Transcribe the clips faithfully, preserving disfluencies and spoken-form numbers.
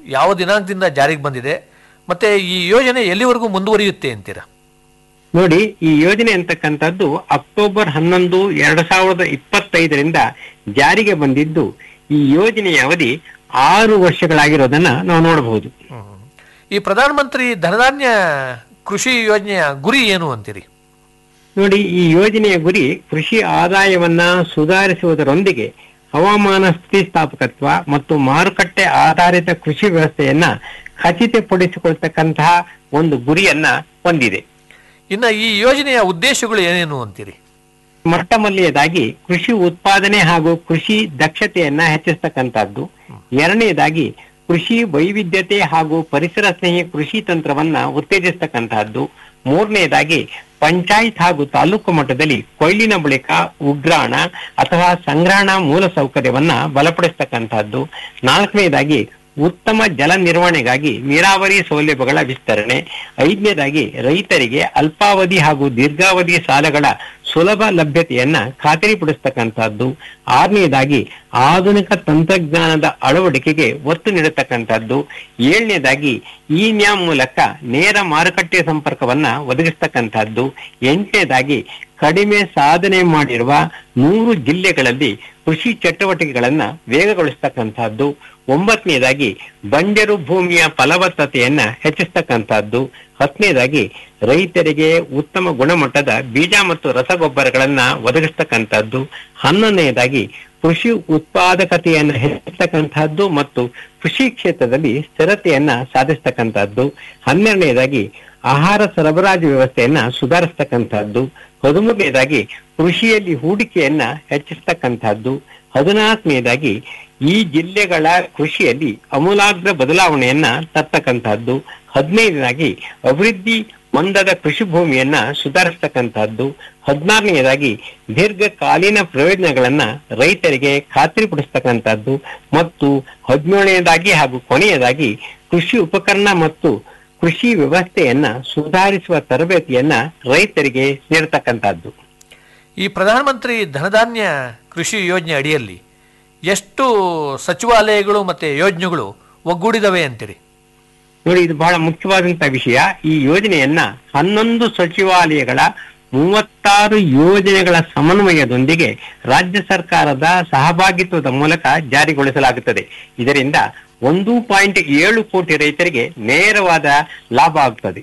ಯಾವ ದಿನಾಂಕದಿಂದ ಜಾರಿಗೆ ಬಂದಿದೆ ಮತ್ತೆ ಈ ಯೋಜನೆ ಎಲ್ಲಿವರೆಗೂ ಮುಂದುವರಿಯುತ್ತೆ ಅಂತೀರಾ? ನೋಡಿ, ಈ ಯೋಜನೆ ಅಂತಕ್ಕಂಥದ್ದು ಅಕ್ಟೋಬರ್ ಹನ್ನೊಂದು ಎರಡು ಸಾವಿರದ ಇಪ್ಪತ್ತೈದರಿಂದ ಜಾರಿಗೆ ಬಂದಿದ್ದು, ಈ ಯೋಜನೆಯ ಅವಧಿ ಆರು ವರ್ಷಗಳಾಗಿರೋದನ್ನ ನಾವು ನೋಡಬಹುದು. ಈ ಪ್ರಧಾನಮಂತ್ರಿ ಧನಧಾನ್ಯ ಕೃಷಿ ಯೋಜನೆಯ ಗುರಿ ಏನು ಅಂತೀರಿ? ನೋಡಿ, ಈ ಯೋಜನೆಯ ಗುರಿ ಕೃಷಿ ಆದಾಯವನ್ನ ಸುಧಾರಿಸುವುದರೊಂದಿಗೆ ಹವಾಮಾನ ಸ್ಥಿತಿಸ್ಥಾಪಕತ್ವ ಮತ್ತು ಮಾರುಕಟ್ಟೆ ಆಧಾರಿತ ಕೃಷಿ ವ್ಯವಸ್ಥೆಯನ್ನ ಖಚಿತಪಡಿಸಿಕೊಳ್ತಕ್ಕಂತಹ ಒಂದು ಗುರಿಯನ್ನ ಹೊಂದಿದೆ. ಇನ್ನು ಈ ಯೋಜನೆಯ ಉದ್ದೇಶಗಳು ಏನೇನು ಅಂತೀರಿ? ಮೊಟ್ಟಮೊದಲನೇದಾಗಿ ಕೃಷಿ ಉತ್ಪಾದನೆ ಹಾಗೂ ಕೃಷಿ ದಕ್ಷತೆಯನ್ನ ಹೆಚ್ಚಿಸ್ತಕ್ಕಂಥದ್ದು. ಎರಡನೇದಾಗಿ ಕೃಷಿ ವೈವಿಧ್ಯತೆ ಹಾಗೂ ಪರಿಸರ ಸ್ನೇಹಿ ಕೃಷಿ ತಂತ್ರವನ್ನ ಉತ್ತೇಜಿಸ್ತಕ್ಕಂತಹದ್ದು. ಮೂರನೇದಾಗಿ ಪಂಚಾಯತ್ ಹಾಗೂ ತಾಲೂಕು ಮಟ್ಟದಲ್ಲಿ ಕೊಯ್ಲಿನ ಬಳಿಕ ಉಗ್ರಾಣ ಅಥವಾ ಸಂಗ್ರಹಣಾ ಮೂಲ ಸೌಕರ್ಯವನ್ನ ಬಲಪಡಿಸ್ತಕ್ಕಂತಹದ್ದು. ನಾಲ್ಕನೇದಾಗಿ ಉತ್ತಮ ಜಲ ನಿರ್ವಹಣೆಗಾಗಿ ನೀರಾವರಿ ಸೌಲಭ್ಯಗಳ ವಿಸ್ತರಣೆ. ಐದನೇದಾಗಿ ರೈತರಿಗೆ ಅಲ್ಪಾವಧಿ ಹಾಗೂ ದೀರ್ಘಾವಧಿ ಸಾಲಗಳ ಸುಲಭ ಲಭ್ಯತೆಯನ್ನ ಖಾತರಿಪಡಿಸ್ತಕ್ಕಂಥದ್ದು. ಆರನೇದಾಗಿ ಆಧುನಿಕ ತಂತ್ರಜ್ಞಾನದ ಅಳವಡಿಕೆಗೆ ಒತ್ತು ನೀಡತಕ್ಕಂಥದ್ದು. ಏಳನೇದಾಗಿ ಈ ನ್ಯಾಮ್ ಮೂಲಕ ನೇರ ಮಾರುಕಟ್ಟೆ ಸಂಪರ್ಕವನ್ನ ಒದಗಿಸ್ತಕ್ಕಂಥದ್ದು. ಎಂಟನೇದಾಗಿ ಕಡಿಮೆ ಸಾಧನೆ ಮಾಡಿರುವ ನೂರು ಜಿಲ್ಲೆಗಳಲ್ಲಿ ಕೃಷಿ ಚಟುವಟಿಕೆಗಳನ್ನ ವೇಗಗೊಳಿಸ್ತಕ್ಕಂಥದ್ದು. ಒಂಬತ್ತನೇದಾಗಿ ಬಂಜರು ಭೂಮಿಯ ಫಲವತ್ತತೆಯನ್ನ ಹೆಚ್ಚಿಸ್ತಕ್ಕಂಥದ್ದು. ಹತ್ತನೇದಾಗಿ ರೈತರಿಗೆ ಉತ್ತಮ ಗುಣಮಟ್ಟದ ಬೀಜ ಮತ್ತು ರಸಗೊಬ್ಬರಗಳನ್ನ ಒದಗಿಸ್ತಕ್ಕಂಥದ್ದು. ಹನ್ನೊಂದನೇದಾಗಿ ಕೃಷಿ ಉತ್ಪಾದಕತೆಯನ್ನು ಹೆಚ್ಚಿಸ್ತಕ್ಕಂಥದ್ದು ಮತ್ತು ಕೃಷಿ ಕ್ಷೇತ್ರದಲ್ಲಿ ಸ್ಥಿರತೆಯನ್ನ ಸಾಧಿಸ್ತಕ್ಕಂಥದ್ದು. ಹನ್ನೆರಡನೇದಾಗಿ ಆಹಾರ ಸರಬರಾಜು ವ್ಯವಸ್ಥೆಯನ್ನ ಸುಧಾರಿಸ್ತಕ್ಕಂಥದ್ದು. ಹದಿಮೂರನೇದಾಗಿ ಕೃಷಿಯಲ್ಲಿ ಹೂಡಿಕೆಯನ್ನ ಹೆಚ್ಚಿಸ್ತಕ್ಕಂಥದ್ದು. ಹದಿನಾಲ್ಕನೇದಾಗಿ ಈ ಜಿಲ್ಲೆಗಳ ಕೃಷಿಯಲ್ಲಿ ಅಮೂಲಾಗ್ರ ಬದಲಾವಣೆಯನ್ನ ತರ್ತಕ್ಕಂಥದ್ದು. ಹದಿನೈದನೇದಾಗಿ ಅಭಿವೃದ್ಧಿ ಹೊಂದದ ಕೃಷಿ ಭೂಮಿಯನ್ನ ಸುಧಾರಿಸ್ತಕ್ಕಂಥದ್ದು. ಹದಿನಾರನೆಯದಾಗಿ ದೀರ್ಘಕಾಲೀನ ಪ್ರಯೋಜನಗಳನ್ನ ರೈತರಿಗೆ ಖಾತ್ರಿಪಡಿಸ್ತಕ್ಕಂಥದ್ದು. ಮತ್ತು ಹದಿನೇಳನೇದಾಗಿ ಹಾಗೂ ಕೊನೆಯದಾಗಿ ಕೃಷಿ ಉಪಕರಣ ಮತ್ತು ಕೃಷಿ ವ್ಯವಸ್ಥೆಯನ್ನ ಸುಧಾರಿಸುವ ತರಬೇತಿಯನ್ನ ರೈತರಿಗೆ ನೀಡತಕ್ಕಂಥದ್ದು. ಈ ಪ್ರಧಾನಮಂತ್ರಿ ಧನಧಾನ್ಯ ಕೃಷಿ ಯೋಜನೆ ಅಡಿಯಲ್ಲಿ ಎಷ್ಟು ಸಚಿವಾಲಯಗಳು ಮತ್ತೆ ಯೋಜನೆಗಳು ಒಗ್ಗೂಡಿದವೆ ಅಂತೀರಿ? ನೋಡಿ, ಇದು ಬಹಳ ಮುಖ್ಯವಾದಂತಹ ವಿಷಯ. ಈ ಯೋಜನೆಯನ್ನ ಹನ್ನೊಂದು ಸಚಿವಾಲಯಗಳ ಮೂವತ್ತಾರು ಯೋಜನೆಗಳ ಸಮನ್ವಯದೊಂದಿಗೆ ರಾಜ್ಯ ಸರ್ಕಾರದ ಸಹಭಾಗಿತ್ವದ ಮೂಲಕ ಜಾರಿಗೊಳಿಸಲಾಗುತ್ತದೆ. ಇದರಿಂದ ಒಂದು ಪಾಯಿಂಟ್ ಏಳು ಕೋಟಿ ರೈತರಿಗೆ ನೇರವಾದ ಲಾಭ ಆಗುತ್ತದೆ.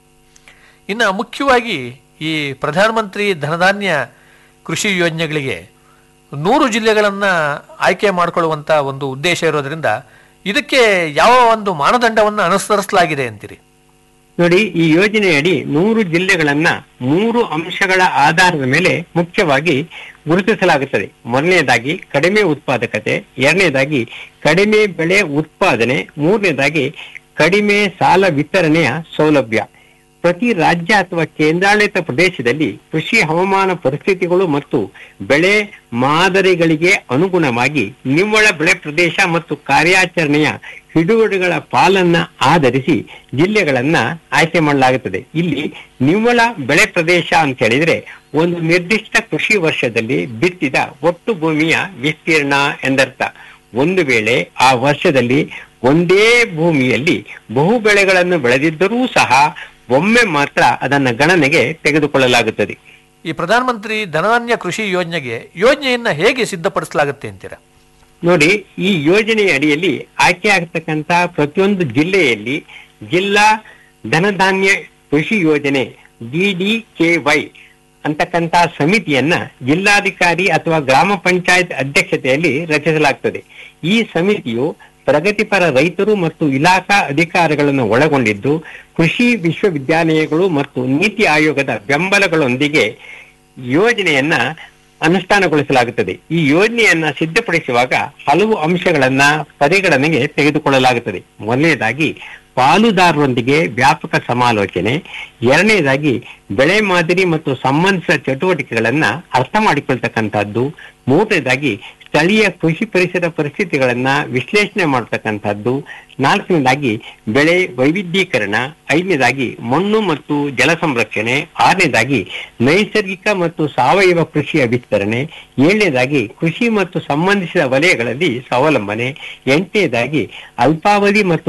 ಇನ್ನು ಮುಖ್ಯವಾಗಿ ಈ ಪ್ರಧಾನಮಂತ್ರಿ ಧನಧಾನ್ಯ ಕೃಷಿ ಯೋಜನೆಗಳಿಗೆ ನೂರು ಜಿಲ್ಲೆಗಳನ್ನ ಆಯ್ಕೆ ಮಾಡಿಕೊಳ್ಳುವಂತ ಒಂದು ಉದ್ದೇಶ ಇರೋದ್ರಿಂದ ಇದಕ್ಕೆ ಯಾವ ಒಂದು ಮಾನದಂಡವನ್ನು ಅನುಸರಿಸಲಾಗಿದೆ ಅಂತೀರಿ? ನೋಡಿ, ಈ ಯೋಜನೆಯಡಿ ನೂರು ಜಿಲ್ಲೆಗಳನ್ನ ಮೂರು ಅಂಶಗಳ ಆಧಾರದ ಮೇಲೆ ಮುಖ್ಯವಾಗಿ ಗುರುತಿಸಲಾಗುತ್ತದೆ. ಮೊದಲನೇದಾಗಿ ಕಡಿಮೆ ಉತ್ಪಾದಕತೆ, ಎರಡನೇದಾಗಿ ಕಡಿಮೆ ಬೆಳೆ ಉತ್ಪಾದನೆ, ಮೂರನೇದಾಗಿ ಕಡಿಮೆ ಸಾಲ ವಿತರಣೆಯ ಸೌಲಭ್ಯ. ಪ್ರತಿ ರಾಜ್ಯ ಅಥವಾ ಕೇಂದ್ರಾಡಳಿತ ಪ್ರದೇಶದಲ್ಲಿ ಕೃಷಿ ಹವಾಮಾನ ಪರಿಸ್ಥಿತಿಗಳು ಮತ್ತು ಬೆಳೆ ಮಾದರಿಗಳಿಗೆ ಅನುಗುಣವಾಗಿ ನಿವ್ವಳ ಬೆಳೆ ಪ್ರದೇಶ ಮತ್ತು ಕಾರ್ಯಾಚರಣೆಯ ಹಿಡುವಳಿಗಳ ಪಾಲನ್ನ ಆಧರಿಸಿ ಜಿಲ್ಲೆಗಳನ್ನ ಆಯ್ಕೆ ಮಾಡಲಾಗುತ್ತದೆ. ಇಲ್ಲಿ ನಿವ್ವಳ ಬೆಳೆ ಪ್ರದೇಶ ಅಂತ ಹೇಳಿದ್ರೆ ಒಂದು ನಿರ್ದಿಷ್ಟ ಕೃಷಿ ವರ್ಷದಲ್ಲಿ ಬಿತ್ತಿದ ಒಟ್ಟು ಭೂಮಿಯ ವಿಸ್ತೀರ್ಣ ಎಂದರ್ಥ. ಒಂದು ವೇಳೆ ಆ ವರ್ಷದಲ್ಲಿ ಒಂದೇ ಭೂಮಿಯಲ್ಲಿ ಬಹು ಬೆಳೆಗಳನ್ನು ಬೆಳೆದಿದ್ದರೂ ಸಹ ಒಮ್ಮೆ ಮಾತ್ರ ಅದನ್ನ ಗಣನೆಗೆ ತೆಗೆದುಕೊಳ್ಳಲಾಗುತ್ತದೆ. ಈ ಪ್ರಧಾನಮಂತ್ರಿ ಧನಧಾನ್ಯ ಕೃಷಿ ಯೋಜನೆಗೆ ಯೋಜನೆಯನ್ನ ಹೇಗೆ ಸಿದ್ಧಪಡಿಸಲಾಗುತ್ತೆ ಅಂತೀರಾ? ನೋಡಿ, ಈ ಯೋಜನೆಯ ಅಡಿಯಲ್ಲಿ ಆಯ್ಕೆ ಆಗತಕ್ಕಂತ ಪ್ರತಿಯೊಂದು ಜಿಲ್ಲೆಯಲ್ಲಿ ಜಿಲ್ಲಾ ಧನಧಾನ್ಯ ಕೃಷಿ ಯೋಜನೆ ಡಿ ಡಿ ಕೆ ವೈ ಅಂತಕ್ಕಂತ ಸಮಿತಿಯನ್ನ ಜಿಲ್ಲಾಧಿಕಾರಿ ಅಥವಾ ಗ್ರಾಮ ಪಂಚಾಯತ್ ಅಧ್ಯಕ್ಷತೆಯಲ್ಲಿ ರಚಿಸಲಾಗುತ್ತದೆ. ಈ ಸಮಿತಿಯು ಪ್ರಗತಿಪರ ರೈತರು ಮತ್ತು ಇಲಾಖಾ ಅಧಿಕಾರಿಗಳನ್ನು ಒಳಗೊಂಡಿದ್ದು ಕೃಷಿ ವಿಶ್ವವಿದ್ಯಾಲಯಗಳು ಮತ್ತು ನೀತಿ ಆಯೋಗದ ಬೆಂಬಲಗಳೊಂದಿಗೆ ಯೋಜನೆಯನ್ನ ಅನುಷ್ಠಾನಗೊಳಿಸಲಾಗುತ್ತದೆ. ಈ ಯೋಜನೆಯನ್ನ ಸಿದ್ಧಪಡಿಸುವಾಗ ಹಲವು ಅಂಶಗಳನ್ನ ಪರಿಗಣನೆಗೆ ತೆಗೆದುಕೊಳ್ಳಲಾಗುತ್ತದೆ. ಮೊದಲನೇದಾಗಿ ಪಾಲುದಾರರೊಂದಿಗೆ ವ್ಯಾಪಕ ಸಮಾಲೋಚನೆ, ಎರಡನೇದಾಗಿ ಬೆಳೆ ಮಾದರಿ ಮತ್ತು ಸಂಬಂಧಿಸಿದ ಚಟುವಟಿಕೆಗಳನ್ನ ಅರ್ಥ ಮಾಡಿಕೊಳ್ತಕ್ಕಂಥದ್ದು, ಮೂರನೇದಾಗಿ ಸ್ಥಳೀಯ ಕೃಷಿ ಪರಿಸರ ಪರಿಸ್ಥಿತಿಗಳನ್ನ ವಿಶ್ಲೇಷಣೆ ಮಾಡತಕ್ಕಂಥದ್ದು, ನಾಲ್ಕನೇದಾಗಿ ಬೆಳೆ ವೈವಿಧ್ಯೀಕರಣ, ಐದನೇದಾಗಿ ಮಣ್ಣು ಮತ್ತು ಜಲ ಸಂರಕ್ಷಣೆ, ಆರನೇದಾಗಿ ನೈಸರ್ಗಿಕ ಮತ್ತು ಸಾವಯವ ಕೃಷಿಯ ವಿಸ್ತರಣೆ, ಏಳನೇದಾಗಿ ಕೃಷಿ ಮತ್ತು ಸಂಬಂಧಿಸಿದ ವಲಯಗಳಲ್ಲಿ ಸ್ವಾವಲಂಬನೆ, ಎಂಟನೇದಾಗಿ ಅಲ್ಪಾವಧಿ ಮತ್ತು